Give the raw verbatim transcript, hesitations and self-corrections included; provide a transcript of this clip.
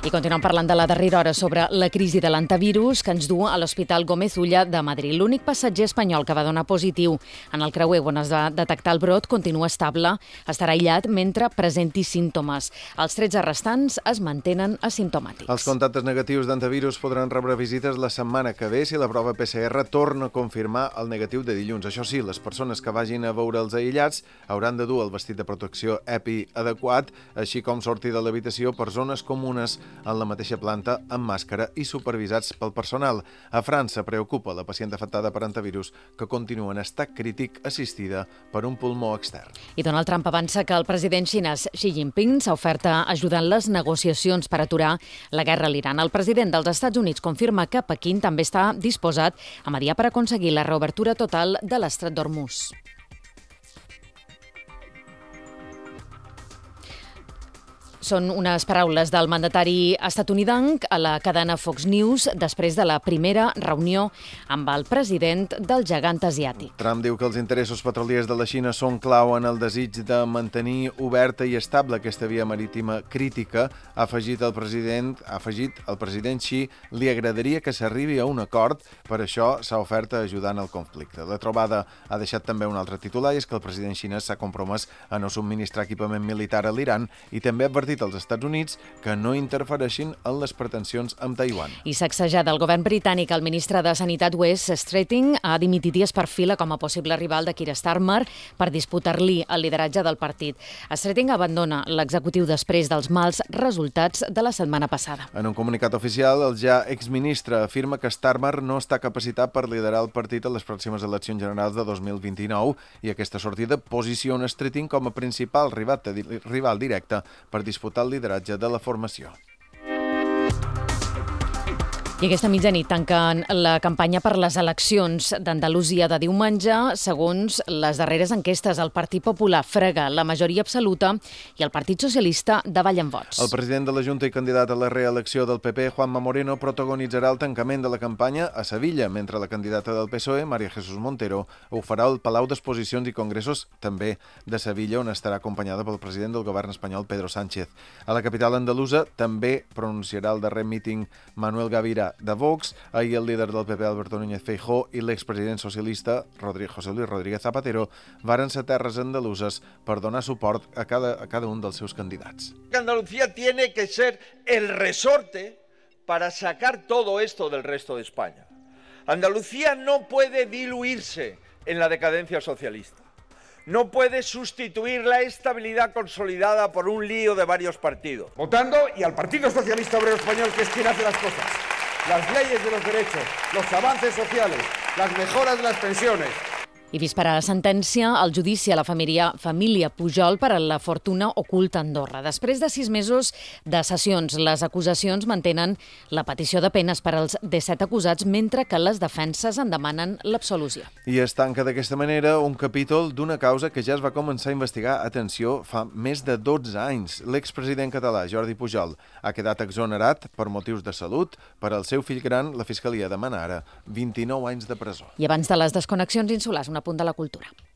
I continuem parlant de la darrera hora sobre la crisi de l'antivirus que ens du a l'Hospital Gómez Ulla de Madrid. L'únic passatger espanyol que va donar positiu en el creuer on es va detectar el brot continua estable, estarà aïllat mentre presenti símptomes. Els tretze restants es mantenen asimptomàtics. Els contactes negatius d'antivirus podran rebre visites la setmana que ve si la prova P C R torna a confirmar el negatiu de dilluns. Això sí, les persones que vagin a veure els aïllats hauran de dur el vestit de protecció EPI adequat, així com sortir de l'habitació per zones comunes en la mateixa planta amb màscara i supervisats pel personal. A França preocupa la pacient afectada per antivirus que continua en estat crític assistida per un pulmó extern. I Donald Trump avança que el president xinès Xi Jinping s'ha ofert a ajudar en les negociacions per aturar la guerra a l'Iran. El president dels Estats Units confirma que Pequín també està disposat a mediar per aconseguir la reobertura total de l'estret d'Hormuz. Són unes paraules del mandatari estatunidenc a la cadena Fox News després de la primera reunió amb el president del gegant asiàtic. Trump diu que els interessos petroliers de la Xina són clau en el desig de mantenir oberta i estable aquesta via marítima crítica. Ha afegit el president, ha afegit el president Xi li agradaria que s'arribi a un acord, per això s'ha ofert a ajudar en el conflicte. La trobada ha deixat també un altre titular, i és que el president xinès s'ha compromès a no subministrar equipament militar a l'Iran i també ha advertit als Estats Units que no interfereixin en les pretensions amb Taiwan. I sacsejat del govern britànic, el ministre de Sanitat Wes Streeting ha dimitit dies per fila com a possible rival de Keir Starmer per disputar-li el lideratge del partit. Streeting abandona l'executiu després dels mals resultats de la setmana passada. En un comunicat oficial, el ja exministre afirma que Starmer no està capacitat per liderar el partit a les pròximes eleccions generals de dos mil vint-i-nou i aquesta sortida posiciona Streeting com a principal rival, rival directe per disputar el lideratge de la formació. I aquesta mitjanit tanquen la campanya per les eleccions d'Andalusia de diumenge. Segons les darreres enquestes, el Partit Popular frega la majoria absoluta i el Partit Socialista davallen vots. El president de la Junta i candidat a la reelecció del P P, Juanma Moreno, protagonitzarà el tancament de la campanya a Sevilla, mentre la candidata del P S O E, María Jesús Montero, ho farà al Palau d'Exposicions i Congressos, també de Sevilla, on estarà acompanyada pel president del govern espanyol, Pedro Sánchez. A la capital andalusa també pronunciarà el darrer míting Manuel Gavira de Vox. Ahir el líder del P P, Alberto Núñez Feijóo, i l'expresident socialista José Luis Rodríguez Zapatero varen ser terres andaluses per donar suport a cada, a cada un dels seus candidats. Andalucía tiene que ser el resorte para sacar todo esto del resto de España. Andalucía no puede diluirse en la decadencia socialista. No puede sustituir la estabilidad consolidada por un lío de varios partidos. Votando y al Partido Socialista Obrero Español, que es quien hace las cosas. Las leyes de los derechos, los avances sociales, las mejoras de las pensiones. I vist per a la sentència, el judici a la família, família Pujol per a la fortuna oculta a Andorra. Després de sis mesos de sessions, les acusacions mantenen la petició de penes per als disset acusats, mentre que les defenses en demanen l'absolució. I es tanca d'aquesta manera un capítol d'una causa que ja es va començar a investigar, atenció, fa més de dotze anys. L'expresident català, Jordi Pujol, ha quedat exonerat per motius de salut. Per al seu fill gran, la Fiscalia demana ara vint-i-nou anys de presó. I abans de les desconnexions insulars, una punt de la cultura.